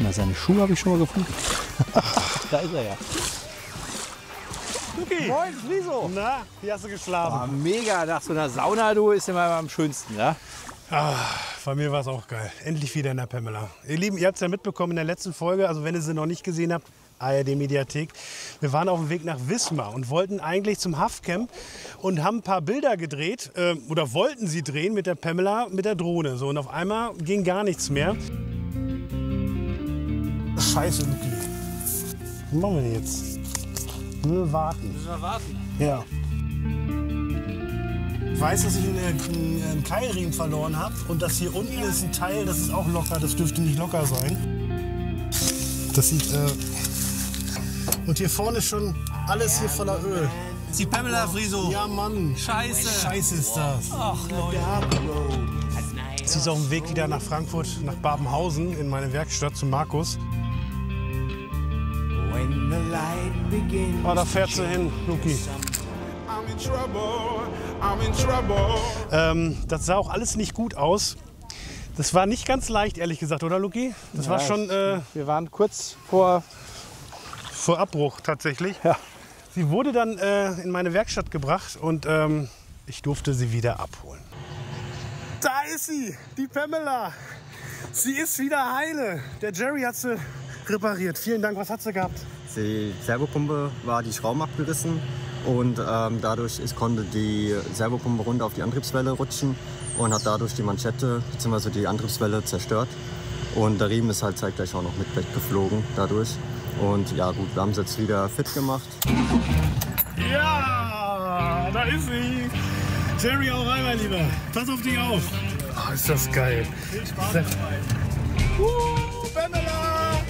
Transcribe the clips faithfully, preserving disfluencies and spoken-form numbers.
Na, seine Schuhe habe ich schon mal gefunden. Da ist er ja. Luki! Moin, Friso! Na, wie hast du geschlafen? Oh, mega, nach so einer Sauna, du, ist immer am schönsten, ja? Ah, bei mir war es auch geil. Endlich wieder in der Pamela. Ihr Lieben, ihr habt es ja mitbekommen in der letzten Folge, also wenn ihr sie noch nicht gesehen habt, A R D-Mediathek. Wir waren auf dem Weg nach Wismar und wollten eigentlich zum Haffcamp und haben ein paar Bilder gedreht, äh, oder wollten sie drehen mit der Pamela, mit der Drohne. So, und auf einmal ging gar nichts mehr. Scheiße, Luki. Was machen wir denn jetzt? Nur warten. Müssen wir warten. Ja. Ich weiß, dass ich einen, einen, einen Keilriemen verloren habe und das hier unten ist ein Teil, das ist auch locker, das dürfte nicht locker sein. Das sieht, äh und hier vorne ist schon alles hier voller Öl. Das ist die Pamela, Friso. Ja, Mann. Scheiße. Scheiße ist das. Ach, Leute. Sie ist auf dem Weg wieder nach Frankfurt, nach Babenhausen, in meine Werkstatt zu Markus. Oh, da fährt sie hin, Luki. Ähm, das sah auch alles nicht gut aus. Das war nicht ganz leicht, ehrlich gesagt, oder Luki? Das Ja, war schon äh, Wir waren kurz vor... vor Abbruch tatsächlich. Ja. Sie wurde dann äh, in meine Werkstatt gebracht und ähm, ich durfte sie wieder abholen. Da ist sie, die Pamela. Sie ist wieder heile. Der Jerry hat sie repariert. Vielen Dank. Was hat sie gehabt? Die Servopumpe war die Schrauben abgerissen und ähm, dadurch ist, konnte die Servopumpe runter auf die Antriebswelle rutschen und hat dadurch die Manschette bzw. die Antriebswelle zerstört. Und der Riemen ist halt zeitgleich auch noch mit weggeflogen dadurch. Und ja gut, wir haben es jetzt wieder fit gemacht. Ja, da ist sie. Jerry, auch rein, mein Lieber. Pass auf dich auf. Oh, ist das geil. Viel Spaß dabei. Uh, Pamela!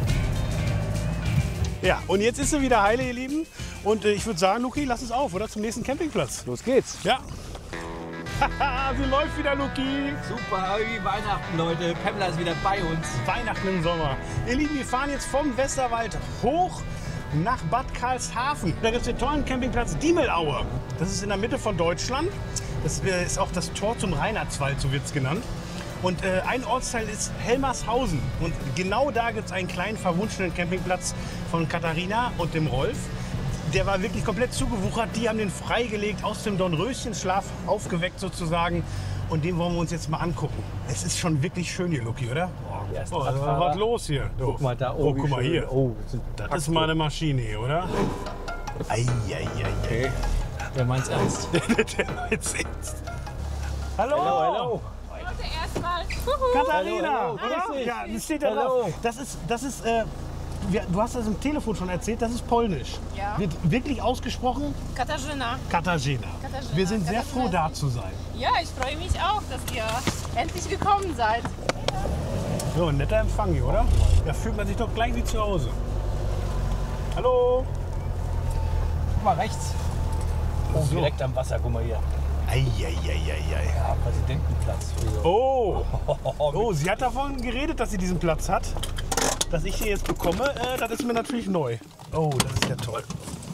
Ja, und jetzt ist sie wieder heile, ihr Lieben. Und äh, ich würde sagen, Luki, lass es auf, oder? Zum nächsten Campingplatz. Los geht's. Ja. Sie läuft wieder, Luki. Super, wie Weihnachten, Leute. Pamela ist wieder bei uns. Weihnachten im Sommer. Ihr Lieben, wir fahren jetzt vom Westerwald hoch nach Bad Karlshafen. Da gibt es den tollen Campingplatz Diemelaue. Das ist in der Mitte von Deutschland. Das ist auch das Tor zum Reinhardswald, so wird es genannt. Und äh, ein Ortsteil ist Helmershausen. Und genau da gibt es einen kleinen verwunschenen Campingplatz von Katharina und dem Rolf. Der war wirklich komplett zugewuchert. Die haben den freigelegt, aus dem Dornröschenschlaf aufgeweckt sozusagen. Und den wollen wir uns jetzt mal angucken. Es ist schon wirklich schön hier, Luki, oder? Oh, da war was los hier. So. Guck mal da Oh, oben. guck mal hier. Oh, Das ist mal eine Maschine hier, oder? Ei, ei, ei, okay. Der meint's ernst. Der meint's ernst. Hallo! Hello, hello. Erstmal. Katharina, Hallo, hallo. oder? Grüß dich. Ja, das steht da Hallo. drauf. Das ist, das ist, äh, wir- du hast das im Telefon schon erzählt, das ist polnisch. Ja. Wird wirklich ausgesprochen Katarzyna. Katarzyna. Katarzyna. Wir sind sehr Katarzyna. froh, da zu sein. Ja, ich freue mich auch, dass ihr endlich gekommen seid. So, ein netter Empfang hier, oder? Da fühlt man sich doch gleich wie zu Hause. Hallo! Guck mal rechts. Oh, So. direkt am Wasser, guck mal hier. Eieieiei. Ja, Präsidentenplatz. Friso. Oh! Oh, sie hat davon geredet, dass sie diesen Platz hat. Dass ich den jetzt bekomme, äh, das ist mir natürlich neu. Oh, das ist ja toll.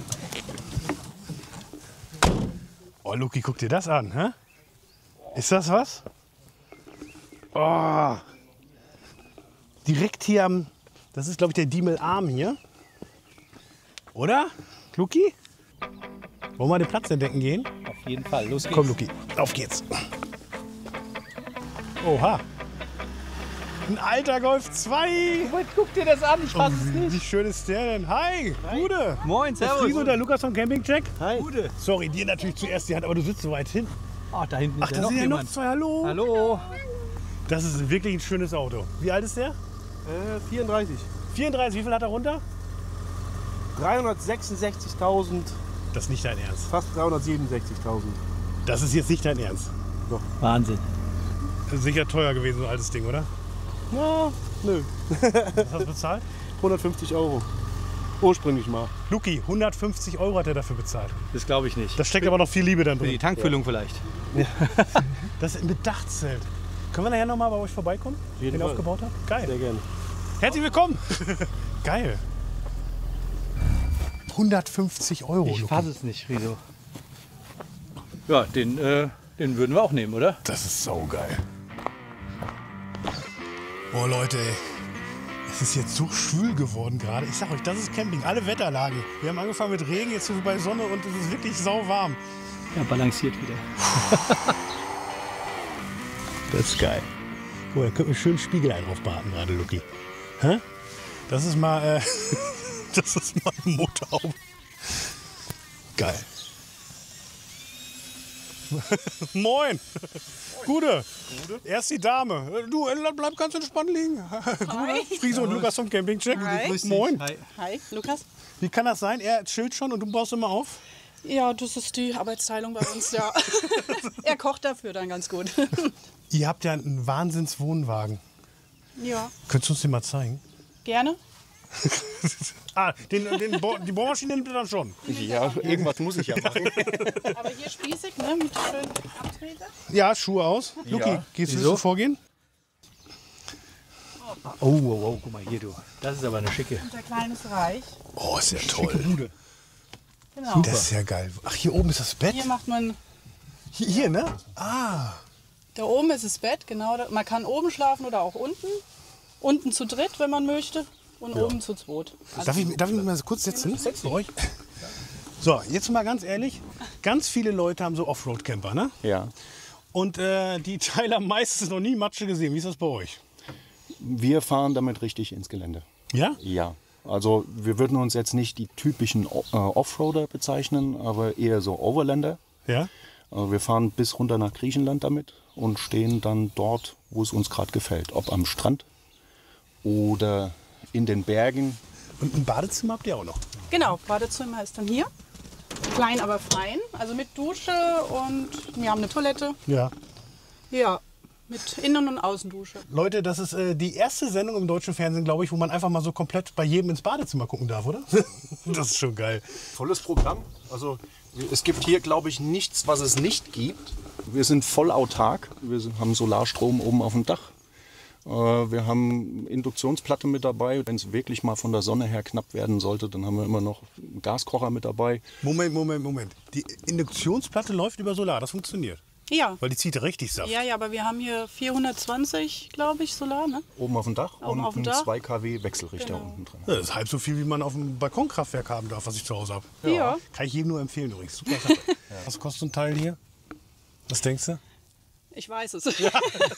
Oh, Luki, guck dir das an, hä? Ist das was? Oh! Direkt hier am, das ist glaube ich der Diemelarm hier. Oder? Luki? Wollen wir den Platz entdecken gehen? Auf jeden Fall, los geht's. Komm, Luki, auf geht's. Oha. Ein alter Golf zwei. Guck dir das an, ich fass es Wie nicht. schön ist der denn? Hi, Gude. Moin, Der servus. Friso und der Lukas vom Campingcheck. Hi. Gute. Sorry, dir natürlich zuerst die Hand, aber du sitzt so weit hin. Ach, da hinten Ach, ist da ja noch sind ja noch jemand. zwei. Hallo. Hallo. Das ist wirklich ein schönes Auto. Wie alt ist der? Äh, vierunddreißig. vierunddreißig. Wie viel hat er runter? dreihundertsechsundsechzigtausend, Das ist nicht dein Ernst. fast dreihundertsiebenundsechzigtausend. Das ist jetzt nicht dein Ernst. Wahnsinn. Das ist sicher teuer gewesen, so ein altes Ding, oder? Na, nö. Was hast du bezahlt? hundertfünfzig Euro. Ursprünglich mal. Luki, hundertfünfzig Euro hat er dafür bezahlt. Das glaube ich nicht. Da steckt aber noch viel Liebe dann Für die drin. Tankfüllung vielleicht. Das ist ein Bedachtzelt. Können wir nachher noch mal bei euch vorbeikommen? jeden den Fall. aufgebaut habt? Geil. Sehr gerne. Herzlich willkommen. Geil. hundertfünfzig Euro. Ich Luki. fasse es nicht, Friso. Ja, den, äh, den würden wir auch nehmen, oder? Das ist saugeil. Oh Leute, ey. Es ist jetzt so schwül geworden gerade. Ich sag euch, das ist Camping, alle Wetterlagen. Wir haben angefangen mit Regen, jetzt sind wir bei Sonne und es ist wirklich sauwarm. Ja, balanciert wieder. Das ist geil. Oh, da könnte man schön Spiegelei drauf baden gerade, Lucky. Hä? Das ist mal, äh, das ist mal eine Motorhaube. Geil. Moin. Gute. Erst die Dame. Du, bleib ganz entspannt liegen. Gute. Friese und Lukas vom Campingcheck. Hi. Moin. Hi. Hi, Lukas. Wie kann das sein? Er chillt schon und du baust immer auf? Ja, das ist die Arbeitsteilung bei uns, ja. Er kocht dafür dann ganz gut. Ihr habt ja einen Wahnsinns-Wohnwagen. Ja, Könntest du uns den mal zeigen? gerne. Ah, den, den Bo die Bohrmaschine nimmt ihr dann schon. Ja, irgendwas muss ich ja machen. Aber hier spießig, ne, mit schön Abtreter. Ja, Schuhe aus. Luki, gehst du Wieso? so vorgehen? Oh, oh, oh, guck mal hier, du. Das ist aber eine schicke. Unser kleines Reich. Oh, ist ja toll. Bude. Genau. Das ist ja geil. Ach, hier oben ist das Bett? Hier macht man, Hier, hier ne? Ah. da oben ist das Bett, genau. da- Man kann oben schlafen oder auch unten. Unten zu dritt, wenn man möchte. Und oben zu zweit. Also Darf ich, darf ich mich mal so kurz setzen? Bei euch? So, jetzt mal ganz ehrlich. Ganz viele Leute haben so Offroad-Camper, ne? Ja. Und äh, die Teile haben meistens noch nie Matsche gesehen. Wie ist das bei euch? Wir fahren damit richtig ins Gelände. Ja? Ja. Also wir würden uns jetzt nicht die typischen äh, Offroader bezeichnen, aber eher so Overlander. Ja? Also wir fahren bis runter nach Griechenland damit und stehen dann dort, wo es uns gerade gefällt. Ob am Strand oder in den Bergen. Und ein Badezimmer habt ihr auch noch? Genau, Badezimmer ist dann hier. Klein, aber fein. Also mit Dusche und wir haben eine Toilette. Ja. Ja, mit Innen- und Außendusche. Leute, das ist äh, die erste Sendung im deutschen Fernsehen, glaube ich, wo man einfach mal so komplett bei jedem ins Badezimmer gucken darf, oder? Das ist schon geil. Volles Programm. Also es gibt hier, glaube ich, nichts, was es nicht gibt. Wir sind voll autark. Wir sind, haben Solarstrom oben auf dem Dach. Äh, wir haben Induktionsplatte mit dabei. Wenn es wirklich mal von der Sonne her knapp werden sollte, dann haben wir immer noch einen Gaskocher mit dabei. Moment, Moment, Moment. Die Induktionsplatte läuft über Solar, das funktioniert. Ja. Weil die zieht richtig Saft. Ja, ja, aber wir haben hier vierhundertzwanzig, glaube ich, Solar, ne? Oben auf dem Dach Oben und auf dem einen Dach. zwei Kilowatt Wechselrichter Genau. unten drin. Das ist halb so viel, wie man auf dem Balkonkraftwerk haben darf, was ich zu Hause habe. Ja. Kann ich jedem nur empfehlen übrigens. Super Sache. Was kostet so ein Teil hier? Was denkst du? Ich weiß es. Ja,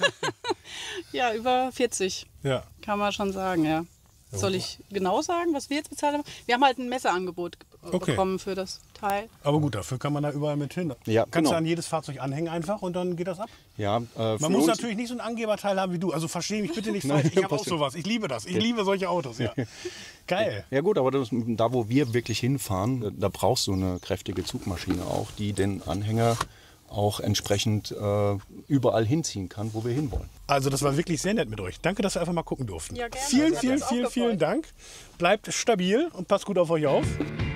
ja über vierzig, Ja. kann man schon sagen, ja. Soll ich genau sagen, was wir jetzt bezahlt haben? Wir haben halt ein Messeangebot ge- Okay. bekommen für das Teil. Aber gut, dafür kann man da überall mit hin. Ja, Kannst genau. du an jedes Fahrzeug anhängen einfach und dann geht das ab? Ja, äh, Man für muss uns- natürlich nicht so ein Angeberteil haben wie du. Also verstehe mich bitte nicht Nein, falsch. Ich habe auch passt. sowas. Ich liebe das. Ich liebe solche Autos. Ja. Geil. Ja gut, aber das, da wo wir wirklich hinfahren, da, da brauchst du eine kräftige Zugmaschine auch, die den Anhänger auch entsprechend äh, überall hinziehen kann, wo wir hinwollen. Also das war wirklich sehr nett mit euch. Danke, dass wir einfach mal gucken durften. Ja, gerne. Vielen, Hat vielen, uns auch vielen, vielen gefreut. Dank. Bleibt stabil und passt gut auf euch auf.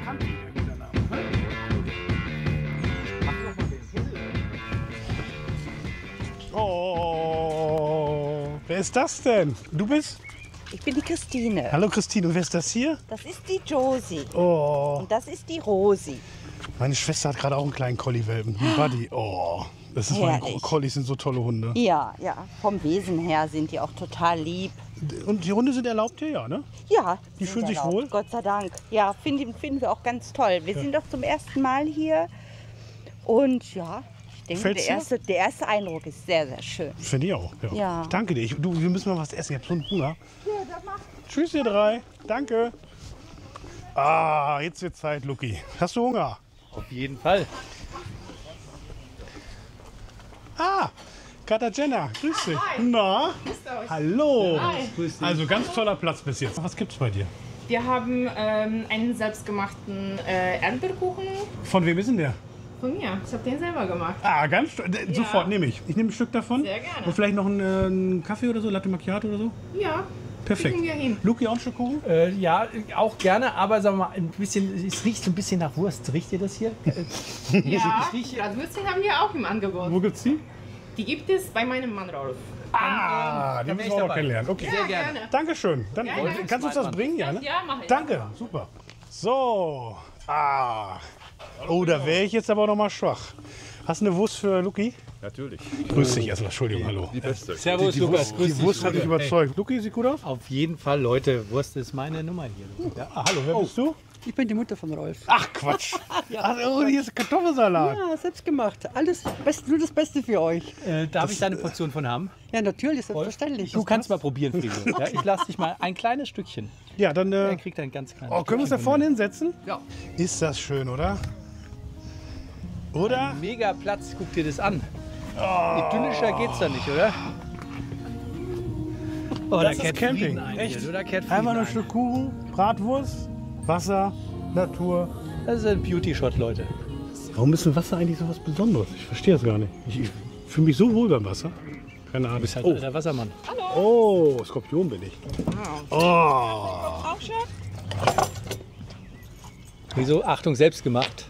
Oh, wer ist das denn? Du bist? Ich bin die Christine. Hallo Christine, und wer ist das hier? Das ist die Josie. Oh, Und das ist die Rosi. meine Schwester hat gerade auch einen kleinen Collie-Welpen, einen Buddy. Oh, das ist meine Herrlich. Collies sind so tolle Hunde. Ja, ja. Vom Wesen her sind die auch total lieb. Und die Hunde sind erlaubt hier, ja, ne? Ja. Die sind fühlen sich erlaubt, wohl? Gott sei Dank. Ja, finden, finden wir auch ganz toll. Wir sind doch zum ersten Mal hier. Und ja, ich denke, Gefällt's der dir? erste, der erste Eindruck ist sehr, sehr schön. Finde ich auch. Ja. Ja. Ich danke dir. Ich, du, wir müssen mal was essen. Ich habe so einen Hunger. Tschüss, ihr drei. Danke. Ah, jetzt wird Zeit, Luki. Hast du Hunger? Auf jeden Fall. Ah, Katharina, grüß dich. Na? Hallo. Also ganz toller Platz bis jetzt. Was gibt's bei dir? Wir haben ähm, einen selbstgemachten äh, Erdbeerkuchen Von wem ist denn der? von mir. Ich habe den selber gemacht. Ah, ganz sto- d- sofort nehme ich. Ich nehme ein Stück davon. Sehr gerne. Und vielleicht noch einen, äh, einen Kaffee oder so, Latte Macchiato oder so. Ja, Perfekt. kriegen wir hin. Luki, auch ein Stück Kuchen? Äh, ja, auch gerne, aber sagen wir mal, ein bisschen, es riecht so ein bisschen nach Wurst. Riecht ihr das hier? Ja, Bratwürstchen haben wir auch im Angebot. Wo gibt's die? Die gibt es bei meinem Mann Rolf. Ah, die da wär müssen ich wir auch noch dabei. kennenlernen. Okay. Sehr gerne. Dankeschön. Dann, Gerne. kannst du uns das bringen? Ja, ne? Ja, mach ich. Danke, super. So. Ah. Oh, da wäre ich jetzt aber noch mal schwach. Hast du eine Wurst für Luki? Natürlich. Grüß dich erstmal, Entschuldigung, hallo. Die beste. Servus, Die, die Lukas. Wurst, grüß die dich. Wurst hat dich überzeugt. Luki, sieht gut aus? Auf jeden Fall, Leute. Wurst ist meine Nummer hier. Ja, ah, hallo, wer bist du? Ich bin die Mutter von Rolf. Ach, Quatsch. Ach, oh, hier ist Kartoffelsalat. Ja, selbst gemacht. Alles best, nur das Beste für euch. Äh, darf ich da eine Portion von haben? Ja, natürlich, selbstverständlich. Du kannst mal probieren, Friso. Ja, ich lasse dich mal ein kleines Stückchen. Ja, dann. Er Äh, kriegt ein ganz kleines oh, können wir uns da Stückchen vorne von hinsetzen? Ja. Ist das schön, oder? Oder? mir. Mega Platz, guck dir das an. Idyllischer geht's da nicht, oder? Oh, Das da ist kehrt Camping. Frieden ein Echt? hier, du, da kehrt Frieden Einfach nur ein ein. Stück Kuchen, Bratwurst, Wasser, Natur. Das ist ein Beauty-Shot, Leute. Warum ist denn Wasser eigentlich so was Besonderes? Ich verstehe es gar nicht. Ich, ich fühle mich so wohl beim Wasser. Keine Ahnung. Du bist halt Oh, der Wassermann. oh, Skorpion bin ich. Oh. Wieso? Achtung, selbst gemacht.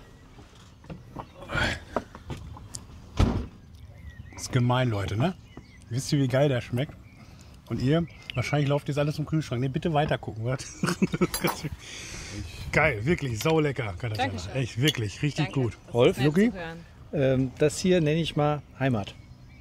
Das ist gemein, Leute, ne? Wisst ihr, wie geil der schmeckt? Und ihr? Wahrscheinlich läuft jetzt alles im Kühlschrank. Ne, bitte weiter gucken. Geil, wirklich, sau lecker. Dankeschön. Echt, wirklich, richtig Danke. gut. Rolf, Luki? ähm, das hier nenne ich mal Heimat.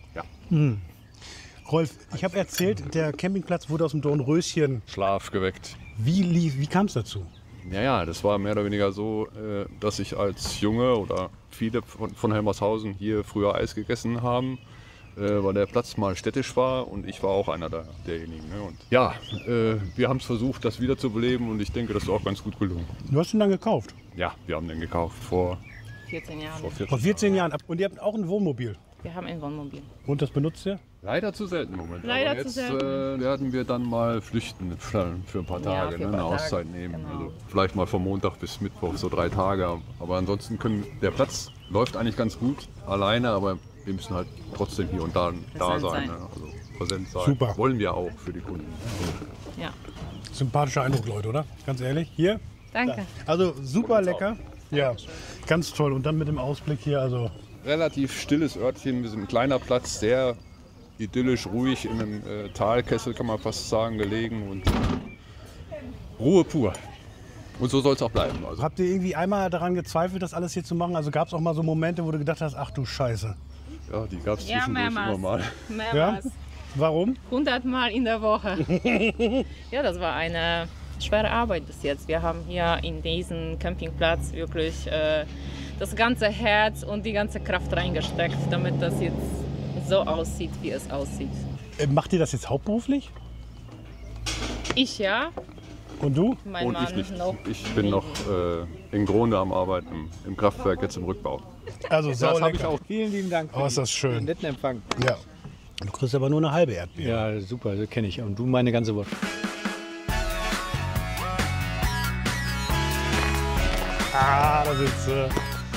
Rolf, ich habe erzählt, der Campingplatz wurde aus dem Dornröschen. Schlaf geweckt. Wie lief, wie kam es dazu? Ja, ja, das war mehr oder weniger so, äh, dass ich als Junge oder viele von, von Helmershausen hier früher Eis gegessen haben, äh, weil der Platz mal städtisch war und ich war auch einer der, derjenigen. Ne? Und ja, äh, wir haben es versucht, das wiederzubeleben und ich denke, das ist auch ganz gut gelungen. Du hast ihn dann gekauft? Ja, wir haben den gekauft vor, vierzehn Jahren. vor vierzehn Vor vierzehn Jahren. Und ihr habt auch ein Wohnmobil. Wir haben ein Wohnmobil. Und das benutzt ihr? Leider zu selten im Moment. Leider Aber zu jetzt selten. Äh, werden wir dann mal flüchten für, für ein paar Ja, Tage, für ein ne, paar eine Tage, Auszeit nehmen. genau. Also vielleicht mal von Montag bis Mittwoch, so drei Tage. Aber ansonsten können der Platz läuft eigentlich ganz gut alleine, aber wir müssen halt trotzdem hier und da, da Präsent sein. sein. Ne? Also präsent sein. Super. Wollen wir auch für die Kunden. Ja. Sympathischer Eindruck, Leute, oder? Ganz ehrlich. Hier? Danke. Also super lecker. Ja, ganz toll. Und dann mit dem Ausblick hier, also Relativ stilles Örtchen, wir sind ein kleiner Platz, sehr idyllisch, ruhig in einem äh, Talkessel, kann man fast sagen, gelegen und Ruhe pur. Und so soll es auch bleiben. Also. habt ihr irgendwie einmal daran gezweifelt, das alles hier zu machen? Also gab es auch mal so Momente, wo du gedacht hast, ach du Scheiße. Ja, die gab es Ja, zwischendurch mehrmals. immer mal. Mehrmals. Warum? hundertmal in der Woche. Ja, das war eine schwere Arbeit bis jetzt. Wir haben hier in diesen Campingplatz wirklich äh, das ganze Herz und die ganze Kraft reingesteckt, damit das jetzt so aussieht, wie es aussieht. Äh, Macht ihr das jetzt hauptberuflich? Ich ja, Und du? mein Und Mann ich nicht. noch. Ich bin noch äh, in Gronde am Arbeiten, im, im Kraftwerk, jetzt im Rückbau. Also sau Das habe ich lecker. auch. Vielen lieben Dank. für Oh, ist das den schön. netten Empfang. Ja. Du kriegst aber nur eine halbe Erdbeere. Ja, super, das kenne ich. Und du meine ganze Wurst. Ah, da sitzt sie.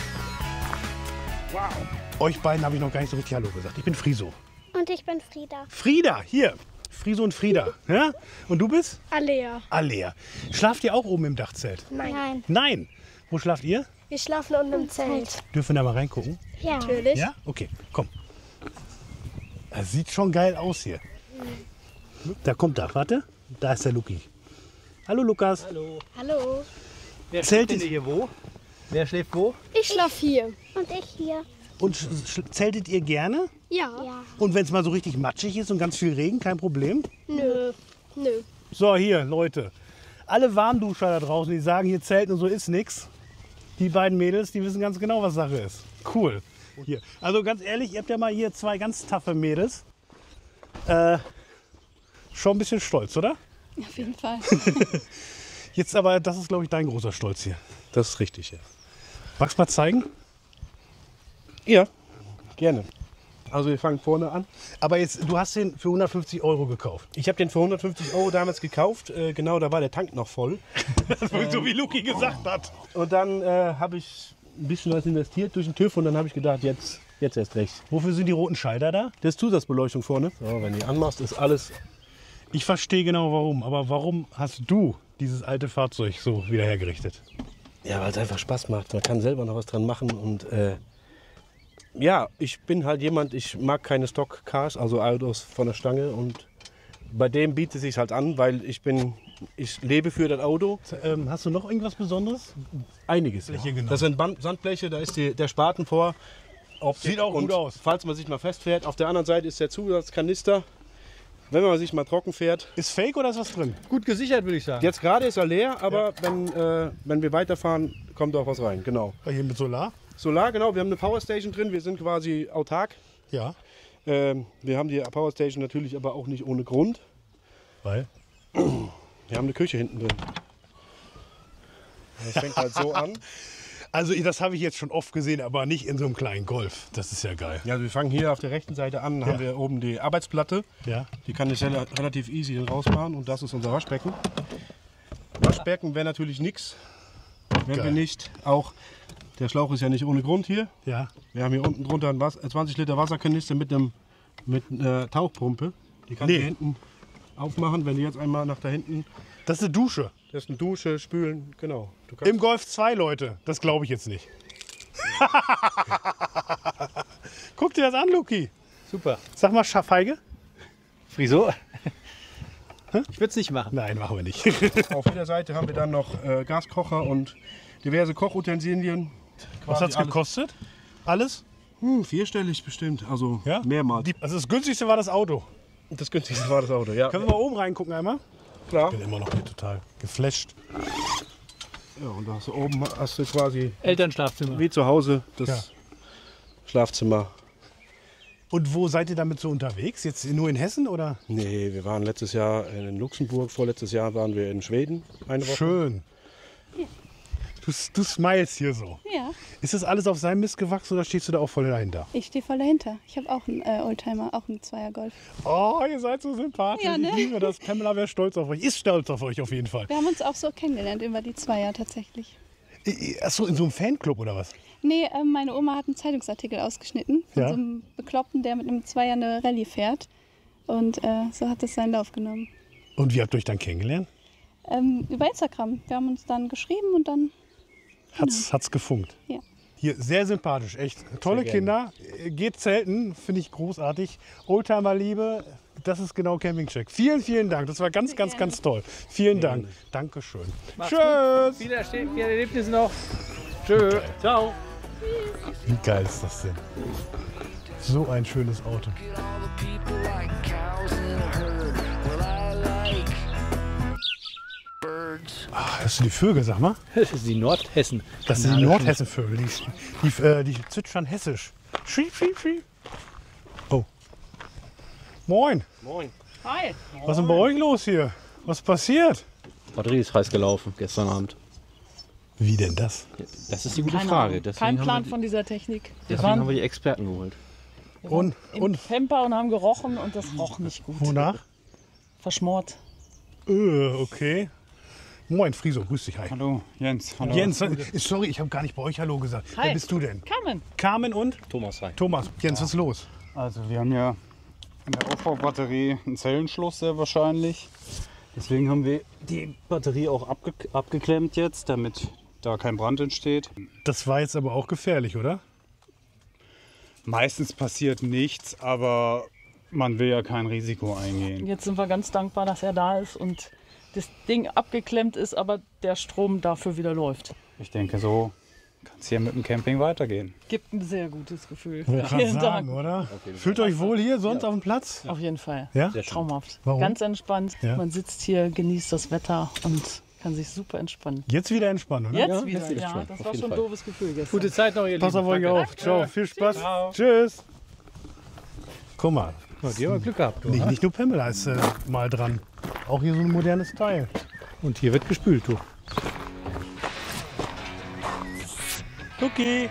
Wow. Euch beiden habe ich noch gar nicht so richtig Hallo gesagt. Ich bin Friso. Und ich bin Frieda. Frieda, hier. Friso und Frieda. Ja? Und du bist? Alea. Alea. Schlaft ihr auch oben im Dachzelt? Nein. Nein. Nein. Wo schlaft ihr? Wir schlafen unten im Zelt. Dürfen wir da mal reingucken? Ja. Natürlich. Ja? Okay, komm. Das sieht schon geil aus hier. Da kommt er. Warte. Da ist der Luki. Hallo Lukas. Hallo. Hallo. Wer Zelt schläft denn ist- hier wo? Wer schläft wo? Ich schlaf hier. Und ich hier. Und sch- sch- zeltet ihr gerne? Ja. Ja. Und wenn es mal so richtig matschig ist und ganz viel Regen, kein Problem? Nö. Nö. So, hier, Leute. Alle Warmduscher da draußen, die sagen, hier Zelten und so ist nix. Die beiden Mädels, die wissen ganz genau, was Sache ist. Cool. Hier. Also ganz ehrlich, ihr habt ja mal hier zwei ganz taffe Mädels. Äh, schon ein bisschen stolz, oder? Auf jeden Fall. Jetzt aber, das ist, glaube ich, dein großer Stolz hier. Das ist richtig, ja. Magst du mal zeigen? Ja, gerne. Also wir fangen vorne an. Aber jetzt, du hast den für hundertfünfzig Euro gekauft. Ich habe den für hundertfünfzig Euro damals gekauft. Äh, genau, da war der Tank noch voll. So wie Luki gesagt hat. Und dann äh, habe ich ein bisschen was investiert durch den TÜV und dann habe ich gedacht, jetzt, jetzt erst recht. Wofür sind die roten Schalter da? Das ist Zusatzbeleuchtung vorne. So, wenn du anmachst, ist alles. Ich verstehe genau warum. Aber warum hast du dieses alte Fahrzeug so wieder hergerichtet? Ja, weil es einfach Spaß macht. Man kann selber noch was dran machen und äh, ja, ich bin halt jemand, ich mag keine Stock-Cars, also Autos von der Stange und bei dem bietet es sich halt an, weil ich bin, ich lebe für das Auto. Ähm, hast du noch irgendwas Besonderes? Einiges. Ja. Fläche genommen. Das sind Band Sandbleche, da ist die, der Spaten vor. Optik. Sieht auch und gut aus. Falls man sich mal festfährt, auf der anderen Seite ist der Zusatzkanister. Wenn man sich mal trocken fährt. Ist fake oder ist was drin? Gut gesichert, würde ich sagen. Jetzt gerade ist er leer, aber ja. wenn, äh, wenn wir weiterfahren, kommt auch was rein. Genau. Hier mit Solar? Solar, genau. Wir haben eine Powerstation drin. Wir sind quasi autark. Ja. Ähm, wir haben die Powerstation natürlich aber auch nicht ohne Grund. Weil? Wir haben eine Küche hinten drin. Das fängt halt so an. Also das habe ich jetzt schon oft gesehen, aber nicht in so einem kleinen Golf. Das ist ja geil. Ja, wir fangen hier auf der rechten Seite an, Ja. haben wir oben die Arbeitsplatte. Ja. Die kann ich rel- relativ easy dann rausmachen und das ist unser Waschbecken. Waschbecken wäre natürlich nichts, wenn Geil. wir nicht auch, der Schlauch ist ja nicht ohne Grund hier. Ja. Wir haben hier unten drunter einen Was- zwanzig Liter Wasserkanister mit einem mit einer Tauchpumpe. Die kannst Nee. du hinten aufmachen, wenn du jetzt einmal nach da hinten. Das ist eine Dusche. Das ist eine Dusche, spülen, genau. Du kannst Im Golf zwei Leute. Das glaube ich jetzt nicht. Guck dir das an, Luki. Super. Sag mal, Feige. Friso? Ich würde es nicht machen. Nein, machen wir nicht. Auf jeder Seite haben wir dann noch äh, Gaskocher und diverse Kochutensilien. Was Quasi hat es alles. gekostet? Alles? Hm, vierstellig bestimmt, also Ja? mehrmals. Die, also das günstigste war das Auto. Das günstigste war das Auto, ja. Können wir mal oben reingucken einmal? Klar. Ich bin immer noch hier total geflasht. Ja, und da hast du oben hast du quasi Elternschlafzimmer. wie zu Hause das Ja. Schlafzimmer. Und wo seid ihr damit so unterwegs? Jetzt nur in Hessen oder? Nee, wir waren letztes Jahr in Luxemburg, vorletztes Jahr waren wir in Schweden eine Woche. Schön. Du, du smiles hier so. Ja, Ist das alles auf seinem Mist gewachsen oder stehst du da auch voll dahinter? ich stehe voll dahinter. Ich habe auch einen äh, Oldtimer, auch einen Zweier-Golf. Oh, ihr seid so sympathisch. Ja, ne? Ich liebe das. Pamela wäre stolz auf euch. Ist stolz auf euch auf jeden Fall. Wir haben uns auch so kennengelernt über die Zweier tatsächlich. Achso, in so einem Fanclub oder was? Nee, äh, meine Oma hat einen Zeitungsartikel ausgeschnitten von Ja. so einem Bekloppten, der mit einem Zweier eine Rallye fährt. Und äh, so hat es seinen Lauf genommen. Und wie habt ihr euch dann kennengelernt? Ähm, über Instagram. Wir haben uns dann geschrieben und dann, Hat's, hat's gefunkt. ja. Hier, sehr sympathisch, echt. Tolle Kinder. Äh, Geht zelten, finde ich großartig. Oldtimer-Liebe, das ist genau Campingcheck. Vielen, vielen Dank. Das war ganz, ganz, ganz toll. Vielen Dank. Dankeschön. Macht's Tschüss. Viel, Erste- viel Erlebnis noch. Tschö. Ciao. Wie geil ist das denn? So ein schönes Auto. Ah, das sind die Vögel, sag mal. Das ist die Nordhessen. Das sind die Nordhessen-Vögel. Die, die, äh, die zwitschern hessisch. Schieb, schieb, schieb. Oh. Moin. Moin. Hi. Was ist denn bei euch los hier? Was passiert? Batterie ist heiß gelaufen gestern Abend. Wie denn das? Das ist die gute Keine Frage. Ahnung. Deswegen Kein haben Plan wir, von dieser Technik. Wir deswegen waren haben wir die Experten geholt. Und, im und Camper und haben gerochen und das roch nicht gut. wonach? Verschmort. Äh, okay. Moin, Friso, grüß dich. Hi. Hallo, Jens. Hallo. Jens, äh, sorry, ich habe gar nicht bei euch Hallo gesagt. Hi. Wer bist du denn? Carmen. Carmen und? Thomas, hi. Thomas. Jens, was ist los? Also wir haben ja in der Aufbaubatterie einen Zellenschluss sehr wahrscheinlich. Deswegen haben wir die Batterie auch abge abgeklemmt jetzt, damit da kein Brand entsteht. Das war jetzt aber auch gefährlich, oder? Meistens passiert nichts, aber man will ja kein Risiko eingehen. Jetzt sind wir ganz dankbar, dass er da ist und das Ding abgeklemmt ist, aber der Strom dafür wieder läuft. Ich denke, so kann es hier mit dem Camping weitergehen. Gibt ein sehr gutes Gefühl. Ich wollte gerade Vielen sagen, Dank. oder? Fühlt euch wohl hier sonst auf dem Platz? Auf jeden Fall. Ja? Traumhaft. Warum? Ganz entspannt. Ja. Man sitzt hier, genießt das Wetter und kann sich super entspannen. Jetzt wieder entspannen, oder? Jetzt Ja, wieder, jetzt wieder ja. entspannen, Das auf war jeden schon ein Fall. doofes Gefühl gestern. Gute Zeit noch, ihr Pass auf Lieben. euch auf. Ciao, viel Spaß. Tschüss. Guck mal. Ja, die haben wir Glück gehabt. Nicht, oder? nicht nur Pamela ist äh, mal dran. Auch hier so ein modernes Teil. Und hier wird gespült, du. Luki.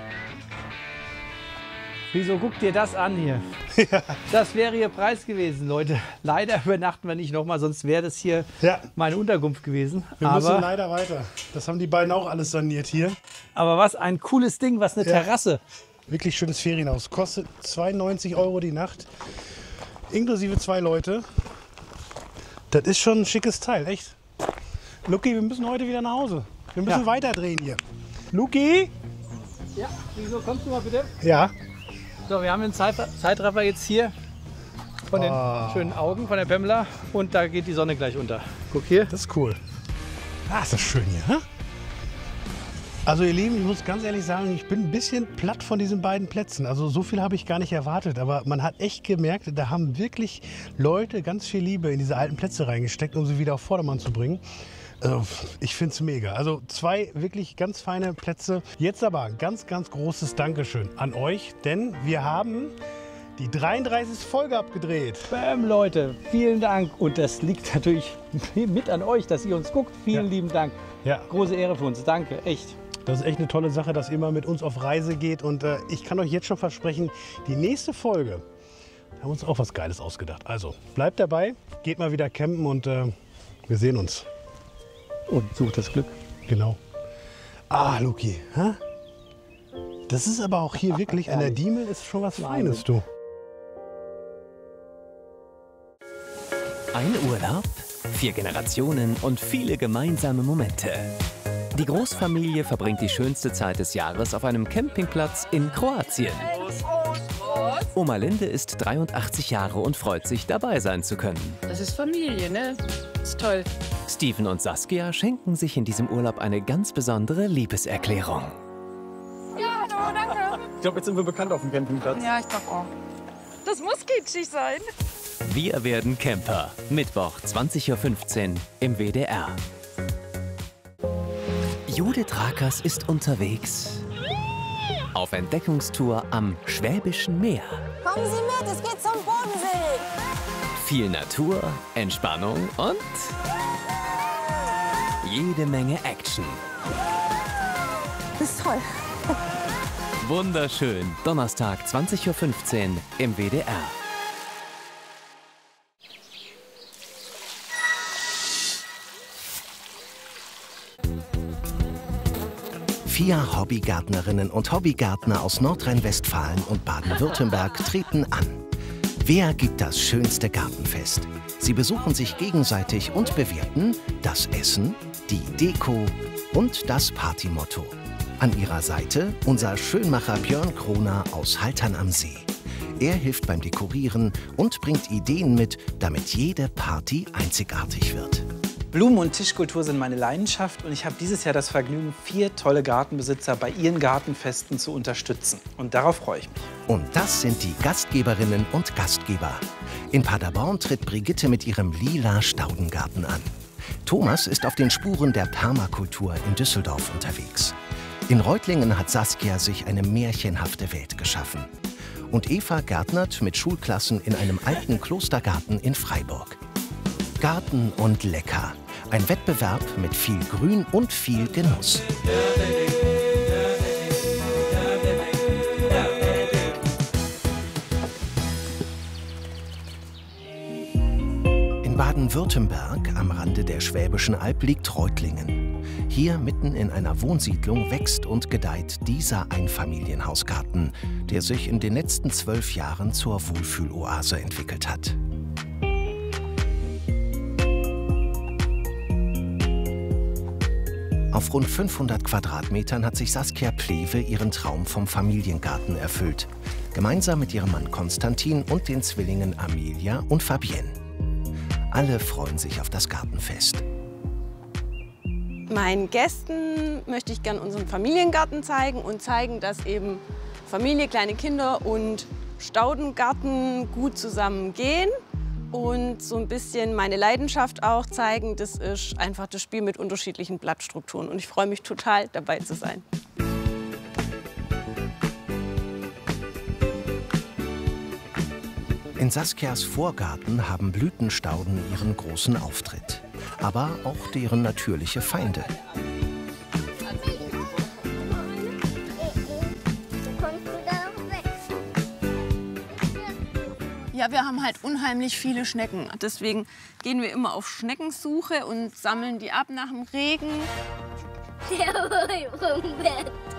Wieso guck dir das an hier? Das wäre Ihr Preis gewesen, Leute. Leider übernachten wir nicht nochmal, sonst wäre das hier meine Unterkunft gewesen. Wir müssen aber, leider weiter. Das haben die beiden auch alles saniert hier. aber was ein cooles Ding, was eine Ja. Terrasse. Wirklich schönes Ferienhaus. Kostet zweiundneunzig Euro die Nacht. Inklusive zwei Leute. Das ist schon ein schickes Teil, echt. Luki, wir müssen heute wieder nach Hause. Wir müssen Ja. weiterdrehen hier. Luki? Ja, wieso kommst du mal bitte? Ja. So, wir haben den Zeit- Zeitraffer jetzt hier von den Ah. schönen Augen von der Pamela und da geht die Sonne gleich unter. Guck hier. Das ist cool. Ah, ist das schön hier, hä? Also ihr Lieben, ich muss ganz ehrlich sagen, ich bin ein bisschen platt von diesen beiden Plätzen. Also so viel habe ich gar nicht erwartet, aber man hat echt gemerkt, da haben wirklich Leute ganz viel Liebe in diese alten Plätze reingesteckt, um sie wieder auf Vordermann zu bringen. Also ich finde es mega. Also zwei wirklich ganz feine Plätze. Jetzt aber ein ganz, ganz großes Dankeschön an euch, denn wir haben die dreiunddreißigste Folge abgedreht. Bam, Leute, vielen Dank. Und das liegt natürlich mit an euch, dass ihr uns guckt. Vielen Ja. lieben Dank. Ja. Große Ehre für uns. Danke, echt. Das ist echt eine tolle Sache, dass ihr mal mit uns auf Reise geht. Und äh, ich kann euch jetzt schon versprechen, die nächste Folge, da haben wir uns auch was Geiles ausgedacht. Also bleibt dabei, geht mal wieder campen und äh, wir sehen uns. Und sucht das Glück. Genau. Ah, Luki, hä? Das ist aber auch hier wirklich, an der Diemel ist schon was Feines, du. Ein Urlaub, vier Generationen und viele gemeinsame Momente. Die Großfamilie verbringt die schönste Zeit des Jahres auf einem Campingplatz in Kroatien. Oma Linde ist dreiundachtzig Jahre und freut sich, dabei sein zu können. Das ist Familie, ne? Ist toll. Steven und Saskia schenken sich in diesem Urlaub eine ganz besondere Liebeserklärung. Ja, hallo, danke. Ich glaube, jetzt sind wir bekannt auf dem Campingplatz. Ja, ich glaube auch. Das muss kitschig sein. Wir werden Camper. Mittwoch, zwanzig Uhr fünfzehn im W D R. Judith Rakers ist unterwegs auf Entdeckungstour am Schwäbischen Meer. Kommen Sie mit, es geht zum Bodensee. Viel Natur, Entspannung und jede Menge Action. Das ist toll. Wunderschön. Donnerstag, zwanzig Uhr fünfzehn im W D R. Vier Hobbygärtnerinnen und Hobbygärtner aus Nordrhein-Westfalen und Baden-Württemberg treten an. Wer gibt das schönste Gartenfest? Sie besuchen sich gegenseitig und bewerten das Essen, die Deko und das Partymotto. An ihrer Seite unser Schönmacher Björn Kroner aus Haltern am See. Er hilft beim Dekorieren und bringt Ideen mit, damit jede Party einzigartig wird. Blumen- und Tischkultur sind meine Leidenschaft und ich habe dieses Jahr das Vergnügen, vier tolle Gartenbesitzer bei ihren Gartenfesten zu unterstützen. Und darauf freue ich mich. Und das sind die Gastgeberinnen und Gastgeber. In Paderborn tritt Brigitte mit ihrem lila Staudengarten an. Thomas ist auf den Spuren der Permakultur in Düsseldorf unterwegs. In Reutlingen hat Saskia sich eine märchenhafte Welt geschaffen. Und Eva gärtnert mit Schulklassen in einem alten Klostergarten in Freiburg. Garten und lecker. Ein Wettbewerb mit viel Grün und viel Genuss. In Baden-Württemberg, am Rande der Schwäbischen Alb, liegt Reutlingen. Hier mitten in einer Wohnsiedlung wächst und gedeiht dieser Einfamilienhausgarten, der sich in den letzten zwölf Jahren zur Wohlfühloase entwickelt hat. Auf rund fünfhundert Quadratmetern hat sich Saskia Plewe ihren Traum vom Familiengarten erfüllt. Gemeinsam mit ihrem Mann Konstantin und den Zwillingen Amelia und Fabienne. Alle freuen sich auf das Gartenfest. Meinen Gästen möchte ich gerne unseren Familiengarten zeigen und zeigen, dass eben Familie, kleine Kinder und Staudengarten gut zusammengehen. Und so ein bisschen meine Leidenschaft auch zeigen, das ist einfach das Spiel mit unterschiedlichen Blattstrukturen. Und ich freue mich total, dabei zu sein. In Saskias Vorgarten haben Blütenstauden ihren großen Auftritt. Aber auch deren natürliche Feinde. Ja, wir haben halt unheimlich viele Schnecken. Deswegen gehen wir immer auf Schneckensuche und sammeln die ab nach dem Regen. Der war im Bett.